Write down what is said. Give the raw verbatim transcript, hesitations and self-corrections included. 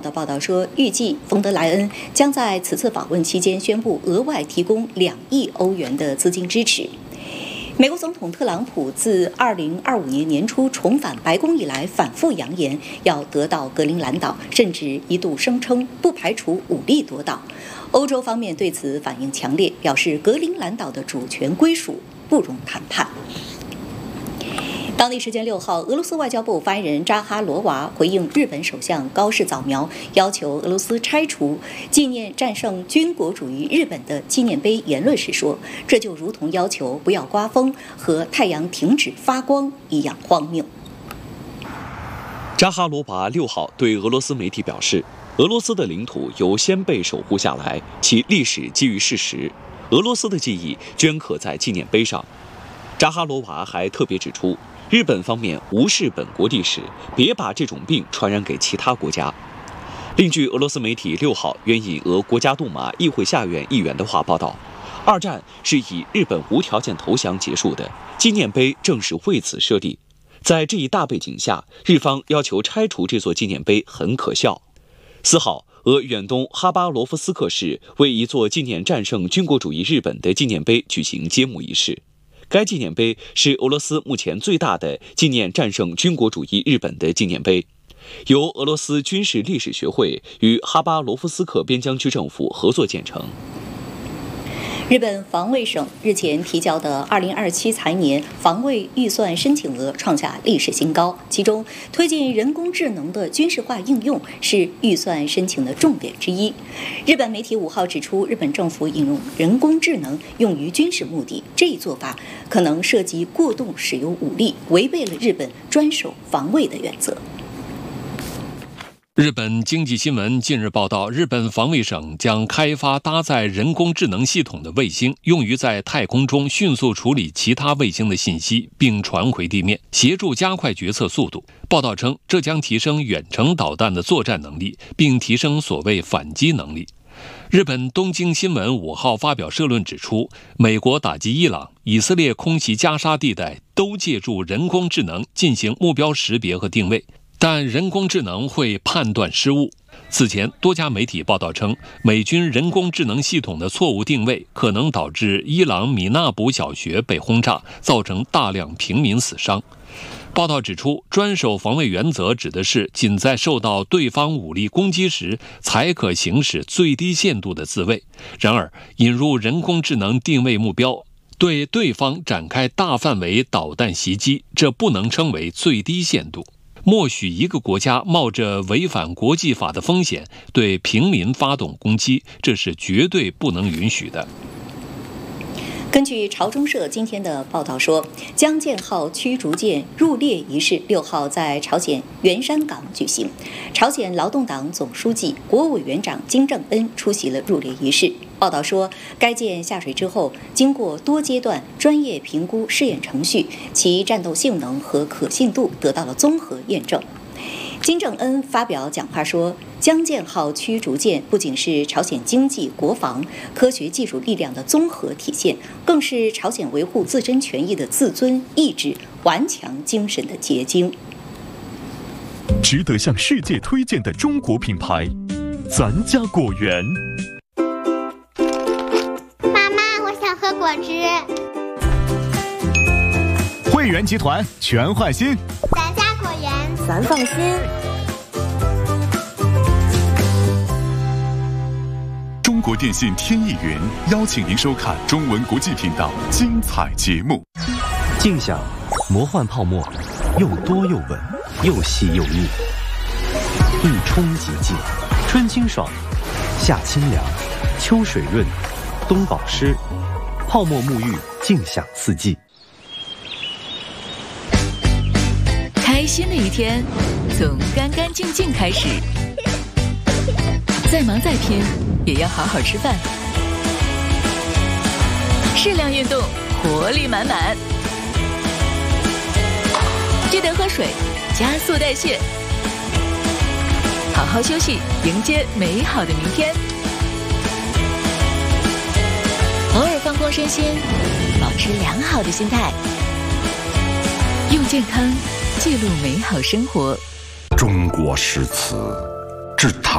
的报道说，预计冯德莱恩将在此次访问期间宣布额外提供两亿欧元的资金支持。美国总统特朗普自二零二五年年初重返白宫以来，反复扬言要得到格陵兰岛，甚至一度声称不排除武力夺岛。欧洲方面对此反应强烈，表示格陵兰岛的主权归属不容谈判。当地时间六号，俄罗斯外交部发言人扎哈罗娃回应日本首相高市早苗要求俄罗斯拆除纪念战胜军国主义日本的纪念碑言论时说，这就如同要求不要刮风和太阳停止发光一样荒谬。 扎哈罗娃六号对俄罗斯媒体表示，俄罗斯的领土由先辈守护下来，其历史基于事实，俄罗斯的记忆镌刻在纪念碑上。扎哈罗娃还特别指出，日本方面无视本国历史，别把这种病传染给其他国家。另据俄罗斯媒体六号援引俄国家杜马议会下院议员的话报道，二战是以日本无条件投降结束的，纪念碑正是为此设立。在这一大背景下，日方要求拆除这座纪念碑很可笑。四号，俄远东哈巴罗夫斯克市为一座纪念战胜军国主义日本的纪念碑举行揭幕仪式。该纪念碑是俄罗斯目前最大的纪念战胜军国主义日本的纪念碑，由俄罗斯军事历史学会与哈巴罗夫斯克边疆区政府合作建成。 日本防卫省日前提交的二零二七财年防卫预算申请额创下历史新高，其中推进人工智能的军事化应用是预算申请的重点之一。日本媒体五号指出，日本政府引用人工智能用于军事目的，这一做法可能涉及过度使用武力，违背了日本专守防卫的原则。 日本经济新闻近日报道，日本防卫省将开发搭载人工智能系统的卫星，用于在太空中迅速处理其他卫星的信息，并传回地面，协助加快决策速度。报道称，这将提升远程导弹的作战能力，并提升所谓反击能力。日本东京新闻五号发表社论指出，美国打击伊朗、以色列空袭加沙地带都借助人工智能进行目标识别和定位，但人工智能会判断失误。此前，多家媒体报道称，美军人工智能系统的错误定位可能导致伊朗米纳卜小学被轰炸，造成大量平民死伤。报道指出，专守防卫原则指的是仅在受到对方武力攻击时才可行使最低限度的自卫。然而，引入人工智能定位目标，对对方展开大范围导弹袭击，这不能称为最低限度。默许一个国家冒着违反国际法的风险对平民发动攻击，这是绝对不能允许的。 根据朝中社今天的报道说，江建号驱逐舰入列仪式六号在朝鲜元山港举行，朝鲜劳动党总书记、国务委员长金正恩出席了入列仪式。报道说，该舰下水之后，经过多阶段专业评估试验程序，其战斗性能和可信度得到了综合验证。金正恩发表讲话说，江建号驱逐舰不仅是朝鲜经济、国防、科学技术力量的综合体现，更是朝鲜维护自身权益的自尊、意志、顽强精神的结晶。 值得向世界推荐的中国品牌，咱家果园。 妈妈，我想喝果汁。 汇源集团全换新， 咱家果园， 咱放心。 中国电信天翼云邀请您收看中文国际频道精彩节目。 静享魔幻泡沫，又多又稳，又细又腻，一冲即尽，春清爽，夏清凉，秋水润，冬保湿，泡沫沐浴，静享四季。 开心的一天从干干净净开始，再忙再拼也要好好吃饭，适量运动，活力满满，记得喝水，加速代谢，好好休息，迎接美好的明天。偶尔放空身心，保持良好的心态，用健康记录美好生活。 中国诗词，制糖。